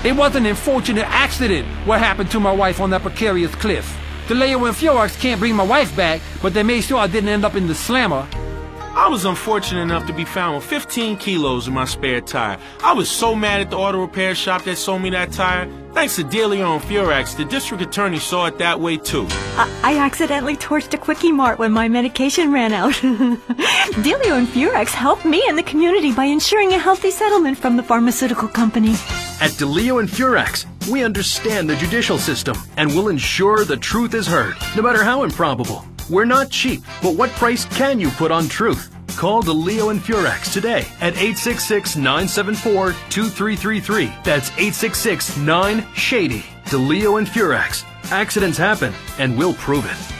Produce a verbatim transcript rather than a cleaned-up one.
It was an unfortunate accident what happened to my wife on that precarious cliff. DeLeo and Fiorex can't bring my wife back, but they made sure I didn't end up in the slammer. I was unfortunate enough to be found with fifteen kilos in my spare tire. I was so mad at the auto repair shop that sold me that tire. Thanks to DeLeo and Fiorex, the district attorney saw it that way too. I, I accidentally torched a Quickie Mart when my medication ran out. DeLeo and Fiorex helped me and the community by ensuring a healthy settlement from the pharmaceutical company. At DeLeo and Fiorex, we understand the judicial system and will ensure the truth is heard, no matter how improbable. We're not cheap, but what price can you put on truth? Call DeLeo and Fiorex today at eight six six, nine seven four, two three three three. That's eight six six, nine, SHADY. DeLeo and Fiorex. Accidents happen, and we'll prove it.